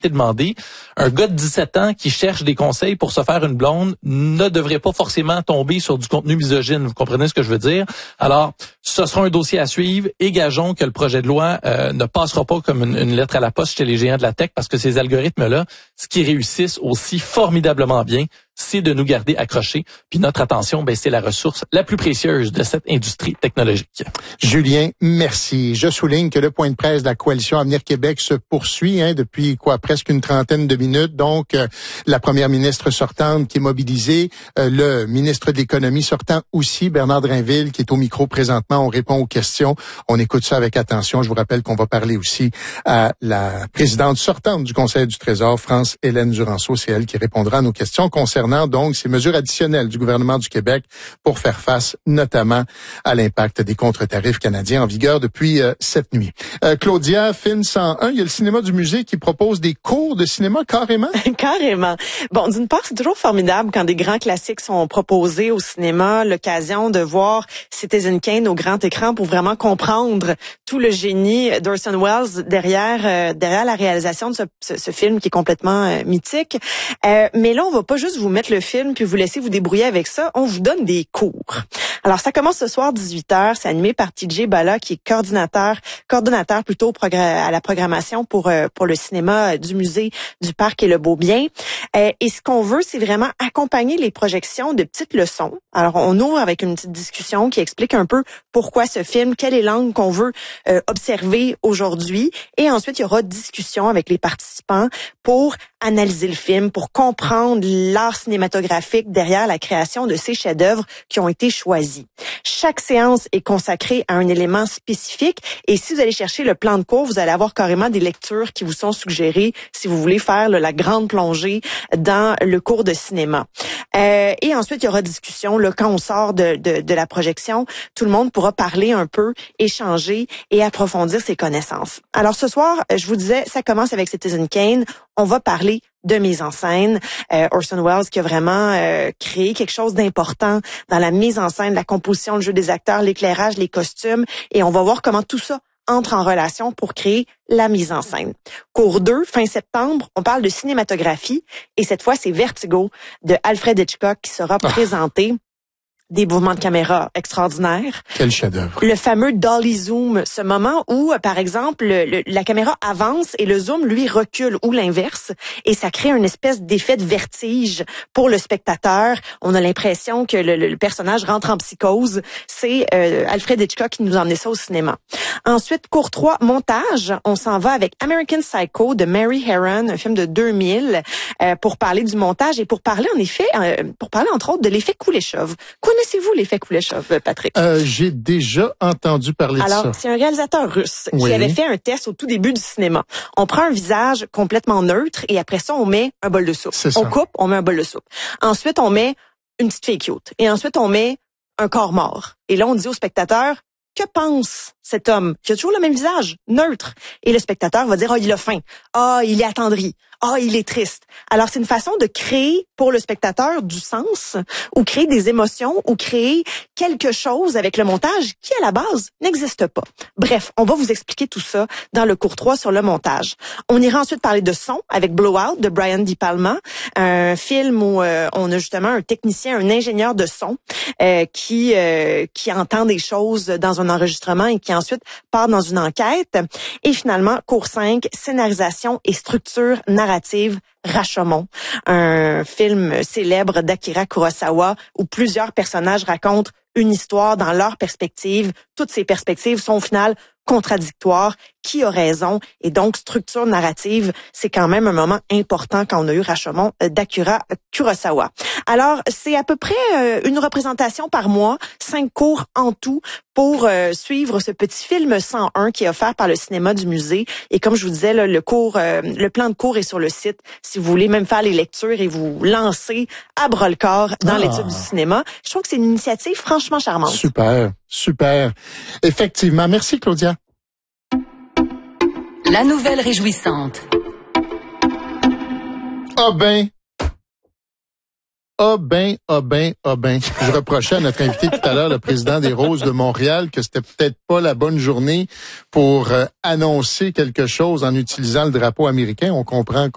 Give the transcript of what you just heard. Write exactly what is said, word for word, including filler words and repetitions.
été demandé. Un gars de dix-sept ans qui cherche des conseils pour se faire une blonde ne devrait pas forcément tomber sur du contenu misogyne. Vous comprenez ce que je veux dire? Alors, ce sera un dossier à suivre et gageons que le projet de loi euh, ne passera pas comme une, une lettre à la poste chez les géants de la tech parce que ces algorithmes-là, ce qui réussissent aussi formidablement bien, c'est de nous garder accrochés. Puis notre attention, ben c'est la ressource la plus précieuse de cette industrie technologique. Julien, merci. Je souligne que le point de presse de la coalition Avenir Québec se poursuit hein, depuis quoi presque une trentaine de minutes. Donc, euh, la première ministre sortante qui est mobilisée, euh, le ministre de l'Économie sortant aussi, Bernard Drinville, qui est au micro présentement. On répond aux questions. On écoute ça avec attention. Je vous rappelle qu'on va parler aussi à la présidente sortante du Conseil du Trésor, France-Hélène Duranceau. C'est elle qui répondra à nos questions concernant donc ces mesures additionnelles du gouvernement du Québec pour faire face notamment à l'impact des contre-tarifs canadiens en vigueur depuis euh, cette nuit. Euh, Claudia, Film cent un, il y a le cinéma du musée qui propose des cours de cinéma carrément? Carrément. Bon, d'une part, c'est toujours formidable quand des grands classiques sont proposés au cinéma, l'occasion de voir Citizen Kane au grand écran pour vraiment comprendre tout le génie d'Orson Welles derrière euh, derrière la réalisation de ce, ce, ce film qui est complètement euh, mythique. Euh, mais là, on va pas juste vous mettre le film puis vous laisser vous débrouiller avec ça. On vous donne des cours. Alors, ça commence ce soir dix-huit heures. C'est animé par T J Bala, qui est coordinateur, coordonnateur plutôt à la programmation pour euh, pour le cinéma du musée du Parc et le Beau-Bien. Euh, et ce qu'on veut, c'est vraiment accompagner les projections de petites leçons. Alors, on ouvre avec une petite discussion qui explique un peu pourquoi ce film, quelle est l'angle qu'on veut euh, observer aujourd'hui. Et ensuite, il y aura discussion avec les participants pour analyser le film, pour comprendre l'art cinématographique derrière la création de ces chefs-d'œuvre qui ont été choisis. Chaque séance est consacrée à un élément spécifique et si vous allez chercher le plan de cours, vous allez avoir carrément des lectures qui vous sont suggérées si vous voulez faire là, la grande plongée dans le cours de cinéma. Euh, et ensuite, il y aura discussion. Là, quand on sort de, de, de la projection, tout le monde pourra parler un peu, échanger et approfondir ses connaissances. Alors ce soir, je vous disais, ça commence avec Citizen Kane. On va parler de mise en scène. Euh, Orson Welles qui a vraiment euh, créé quelque chose d'important dans la mise en scène, la composition, le jeu des acteurs, l'éclairage, les costumes. Et on va voir comment tout ça entre en relation pour créer la mise en scène. Cours deux, fin septembre, on parle de cinématographie. Et cette fois, c'est Vertigo de Alfred Hitchcock qui sera ah. présenté. Des mouvements de caméra extraordinaires. Quel chef-d'œuvre. Le fameux dolly zoom, ce moment où, par exemple, le, la caméra avance et le zoom, lui, recule ou l'inverse. Et ça crée une espèce d'effet de vertige pour le spectateur. On a l'impression que le, le personnage rentre en psychose. C'est euh, Alfred Hitchcock qui nous a emmené ça au cinéma. Ensuite, cours trois, montage. On s'en va avec American Psycho de Mary Herron, un film de deux mille, euh, pour parler du montage et pour parler, en effet, euh, pour parler, entre autres, de l'effet Kuleshov. Connaissez-vous l'effet Kuleshov, Patrick? Euh, j'ai déjà entendu parler Alors, de ça. Alors, c'est un réalisateur russe oui. qui avait fait un test au tout début du cinéma. On prend un visage complètement neutre et après ça, on met un bol de soupe. C'est on ça. coupe, on met un bol de soupe. Ensuite, on met une petite fille cute. Et ensuite, on met un corps mort. Et là, on dit au spectateur, que pense cet homme qui a toujours le même visage, neutre? Et le spectateur va dire, ah, oh, il a faim. Ah, oh, il est attendri. Ah, oh, il est triste. Alors, c'est une façon de créer pour le spectateur du sens ou créer des émotions ou créer quelque chose avec le montage qui, à la base, n'existe pas. Bref, on va vous expliquer tout ça dans le cours trois sur le montage. On ira ensuite parler de son avec Blowout de Brian De Palma, un film où euh, on a justement un technicien, un ingénieur de son euh, qui euh, qui entend des choses dans un enregistrement et qui ensuite part dans une enquête. Et finalement, cours cinq, scénarisation et structure narrative. Rashomon, un film célèbre d'Akira Kurosawa où plusieurs personnages racontent une histoire dans leur perspective. Toutes ces perspectives sont au final contradictoires. Qui a raison? Et donc, structure narrative, c'est quand même un moment important quand on a eu Rashomon d'Akira Kurosawa. Alors, c'est à peu près euh, une représentation par mois, cinq cours en tout pour euh, suivre ce petit film cent un qui est offert par le cinéma du musée. Et comme je vous disais, là, le cours, euh, le plan de cours est sur le site. Si vous voulez même faire les lectures et vous lancer à bras-le-corps dans ah. l'étude du cinéma, je trouve que c'est une initiative franchement charmante. Super, super. Effectivement. Merci, Claudia. La nouvelle réjouissante. Ah ben, ah ben, ah ben, ah ben. Je reprochais à notre invité tout à l'heure, le président des Roses de Montréal, que c'était peut-être pas la bonne journée pour euh, annoncer quelque chose en utilisant le drapeau américain. On comprend